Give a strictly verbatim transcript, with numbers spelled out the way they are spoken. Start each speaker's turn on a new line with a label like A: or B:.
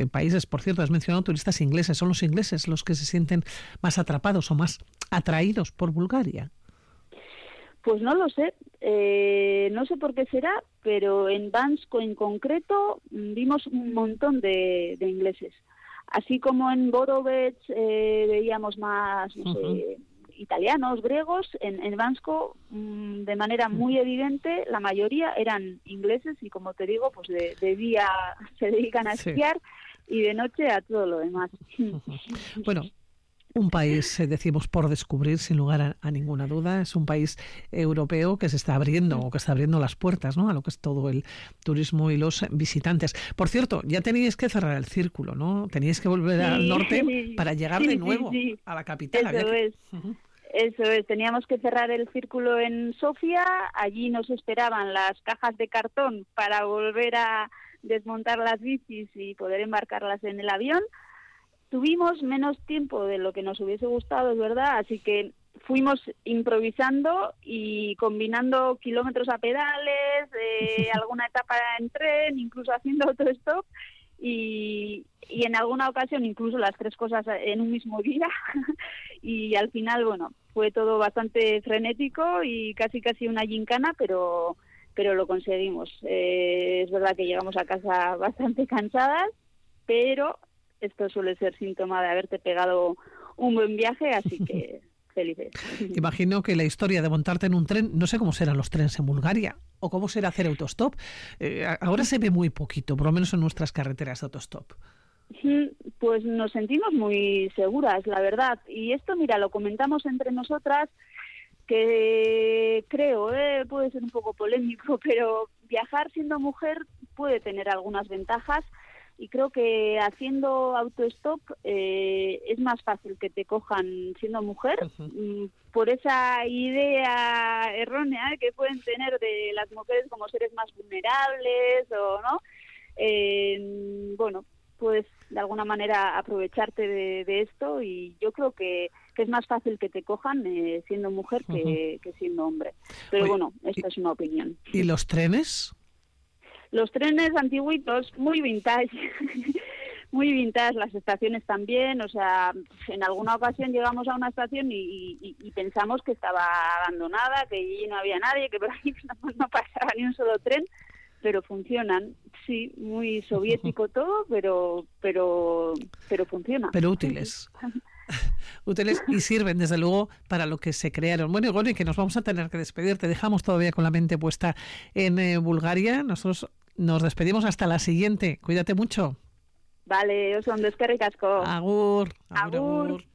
A: eh, países. Por cierto, has mencionado turistas ingleses. ¿Son los ingleses los que se sienten más atrapados o más atraídos por Bulgaria?
B: Pues no lo sé, eh, no sé por qué será, pero en Bansko en concreto vimos un montón de, de ingleses. Así como en Borovets eh, veíamos más, no
A: Uh-huh.
B: sé, italianos, griegos, en, en Bansko mmm, de manera muy evidente la mayoría eran ingleses y, como te digo, pues de, de día se dedican a esquiar, sí, y de noche a todo lo demás.
A: Uh-huh. Bueno, un país, eh, decimos, por descubrir, sin lugar a, a ninguna duda. Es un país europeo que se está abriendo, o que está abriendo las puertas, ¿no?, a lo que es todo el turismo y los visitantes. Por cierto, ya teníais que cerrar el círculo, ¿no? Teníais que volver sí. al norte para llegar
B: sí,
A: de nuevo
B: sí, sí.
A: a la capital.
B: Eso
A: que...
B: es. Uh-huh. Eso es, teníamos que cerrar el círculo en Sofía, allí nos esperaban las cajas de cartón para volver a desmontar las bicis y poder embarcarlas en el avión. Tuvimos menos tiempo de lo que nos hubiese gustado, es verdad, así que fuimos improvisando y combinando kilómetros a pedales, eh, alguna etapa en tren, incluso haciendo autostop y, y en alguna ocasión incluso las tres cosas en un mismo día y al final, bueno, fue todo bastante frenético y casi casi una gincana, pero, pero lo conseguimos. Eh, es verdad que llegamos a casa bastante cansadas, pero esto suele ser síntoma de haberte pegado un buen viaje, así que felices.
A: Imagino que la historia de montarte en un tren, no sé cómo serán los trenes en Bulgaria o cómo será hacer autostop. Eh, ahora se ve muy poquito, por lo menos en nuestras carreteras de autostop.
B: Pues nos sentimos muy seguras, la verdad. Y esto, mira, lo comentamos entre nosotras, que creo, eh, puede ser un poco polémico, pero viajar siendo mujer puede tener algunas ventajas. Y creo que haciendo autostop eh, es más fácil que te cojan siendo mujer, uh-huh, por esa idea errónea que pueden tener de las mujeres como seres más vulnerables o no. Eh, bueno, puedes de alguna manera aprovecharte de, de esto y yo creo que, que es más fácil que te cojan eh, siendo mujer que, uh-huh, que siendo hombre. Pero Oye, bueno, esta y, es una opinión.
A: ¿Y los trenes?
B: Los trenes antiguitos, muy vintage, muy vintage, las estaciones también, o sea, en alguna ocasión llegamos a una estación y, y, y pensamos que estaba abandonada, que allí no había nadie, que por ahí no, no pasaba ni un solo tren, pero funcionan, sí, muy soviético todo, pero pero pero funciona.
A: Pero útiles. útiles y sirven desde luego para lo que se crearon. Bueno, Igor, que nos vamos a tener que despedir, te dejamos todavía con la mente puesta en eh, Bulgaria. Nosotros nos despedimos hasta la siguiente. Cuídate mucho.
B: Vale, oso ondo, eskerrik asko.
A: Agur. Agur.
B: Agur.
A: Agur.